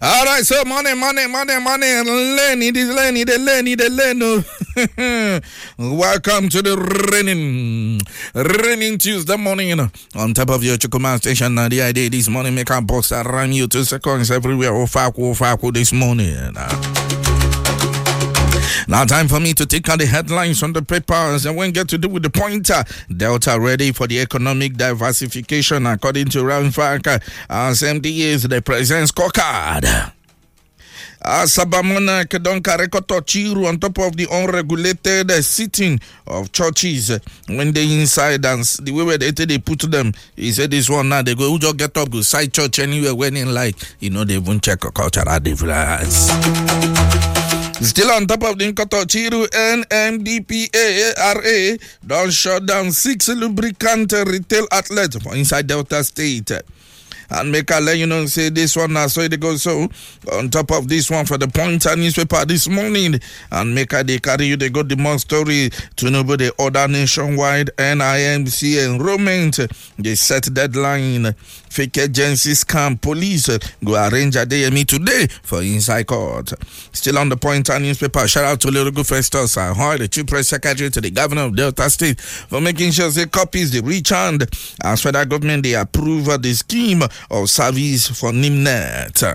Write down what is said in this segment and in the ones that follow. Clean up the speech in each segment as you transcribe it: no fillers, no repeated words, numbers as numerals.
All right, so money. Lenny. Welcome to the raining Tuesday morning. On top of your Chukuma station, the idea this morning make a box around you 2 seconds everywhere. Ofaku this morning. Now time for me to take out the headlines from the papers and when get to do with the pointer. Delta ready for the economic diversification according to Ramfak. As MDAs, the president's scorecard. Sabamona Kedonka Rekoto Chiru on top of the unregulated sitting of churches when they inside and the way where they put them. He said this one now they go just get up go side church anywhere when in like they won't check a cultural difference. Still on top of the Nkoto Chiru, NMDPA don't shut down 6 lubricant retail outlets for inside Delta State. And make a let you know, say this one now, so they go so on top of this one for the Pointer newspaper this morning. And make a they carry you, they got the more story to know the other nationwide NIMC enrollment. They set deadline. Fake agency scam police go arrange a DME today for inside court. Still on the Pointer newspaper, shout out to Lirugu Festus Ahoy, the chief press secretary to the governor of Delta State for making sure they copies the reach hand. As for that government, they approve the scheme of service for Nimnet.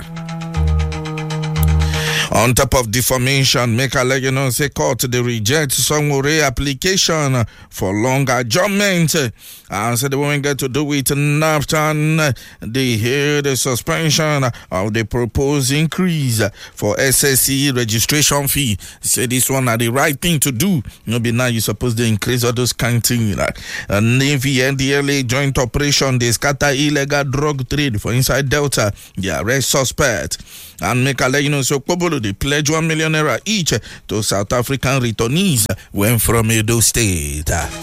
On top of defamation, make a let you know, say court they reject some application for long adjournment. And so they won't get to do it NAFTA. They hear the suspension of the proposed increase for SSC registration fee. Say this one are the right thing to do. Be now you supposed to increase all those kind of things. Navy NDLA joint operation, they scatter illegal drug trade for inside Delta. They arrest suspect. And make a let you know, so Kobolo, they pledge $1 million each to South African returnees when from Edo State.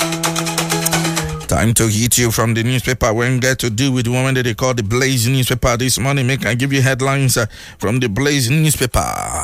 Time to hit you from the newspaper. When get to do with the woman that they call the Blaze newspaper this morning. Make I give you headlines from the Blaze newspaper.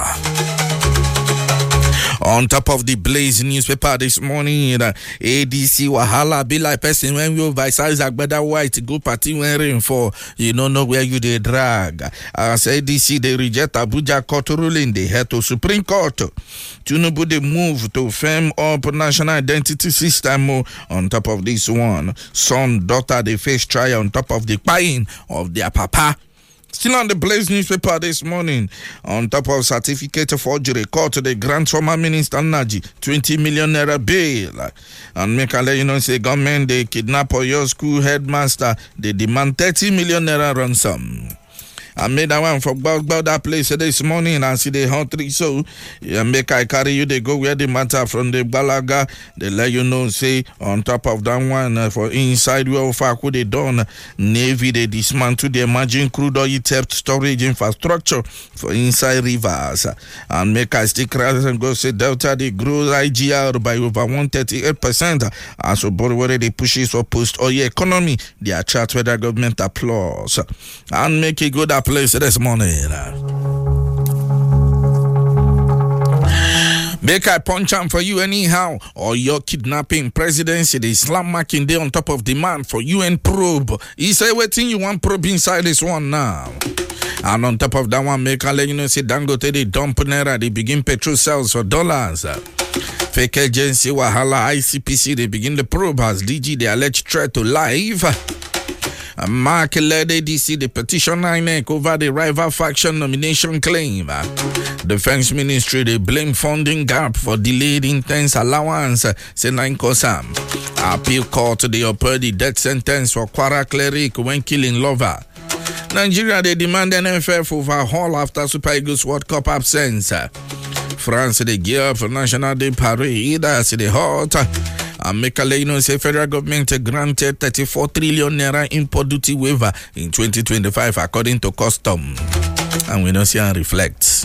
On top of the Blaze newspaper this morning, ADC Wahala be like person when you vice Agbada White go party when rain for you don't know where you they drag. As ADC they reject Abuja court ruling, they head to Supreme Court. Tinubu they move to firm up national identity system. On top of this one, son, daughter they face trial on top of the buying of their papa. Still on the Blaze newspaper this morning, on top of certificate forgery, court the grant former minister Naji 20 million naira bail. And make a let you know, say government they kidnap your school headmaster, they demand 30 million naira ransom. I made that one for about that place this morning and see the hot tree. So, make I carry you, they go where the matter from the Balaga. They let you know, say, on top of that one, for inside where Faku they done, Navy they dismantle the emerging crude oil theft storage infrastructure for inside rivers. And make I stick around and go say Delta, they grow IGR by over 138%. As so, but where they pushes for post oil economy, they attract whether government applause. And make it good place this morning. Make I punch on for you anyhow, or your kidnapping presidency, the Islam marking day on top of demand for UN probe. He say waiting you want probe inside this one now. And on top of that one, make I let you know, say Dangote they dump naira, they begin petrol sales for dollars. Fake agency Wahala ICPC, they begin the probe as DG the alleged threat to life. Mark led ADC the petition INEC over the rival faction nomination claim. Defense Ministry they blame funding gap for delayed intense allowance. Senai Kosam appeal court they upheld the death sentence for Kwara cleric when killing lover. Nigeria they demand NFF overhaul after Super Eagles World Cup absence. France they gear up for National Day parade as they hot. And make a let you know, say federal government granted 34 trillion naira import duty waiver in 2025 according to custom. And we don't see and reflect.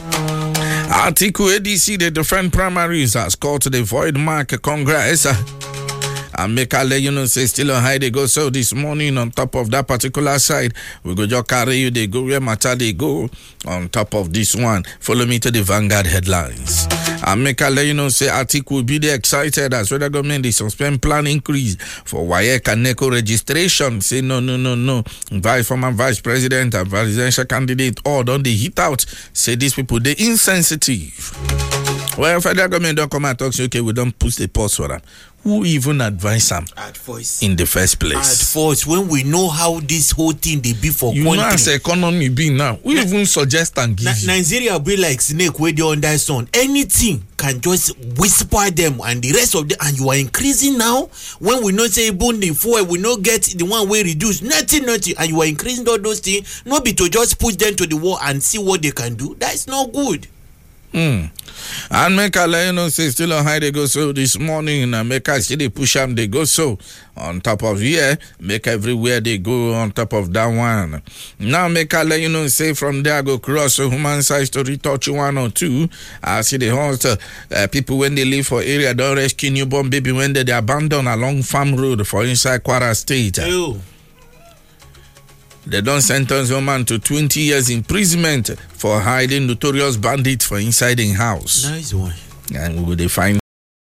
Article ADC, the different primaries has called the void mark Congress. And make I let you know, say still on high they go. So this morning on top of that particular side, we go just carry you, they go where matter they go. On top of this one, follow me to the Vanguard headlines. And make I let you know, say Atiku will be excited as well. The government they suspend plan increase for WAEC and NECO registration. Say no. Former vice president and presidential candidate all don't they hit out. Say these people they insensitive. Well, federal government don't come and talk. Say okay, we don't push the pause for them. Who even advise them in the first place? At first, when we know how this whole thing they be for you country. know as economy be now. We even suggest and give you. Nigeria be like snake where they under sun. Anything can just whisper them and the rest of them, and you are increasing now. When we not say even the fuel, we not get the one way reduce nothing, and you are increasing all those things. Not be to just push them to the wall and see what they can do. That is not good. And make a let you know, say still on high they go so this morning, and make I see they push them they go so on top of here, make everywhere they go on top of that one. Now make a let you know, say from there go cross a human side story touch 1 or 2. I see the host people when they live for area don't rescue newborn baby when they abandon along farm road for inside Kwara State. Ew. They don't sentence woman to 20 years imprisonment for hiding notorious bandits for inside in house. Nice one. And we will find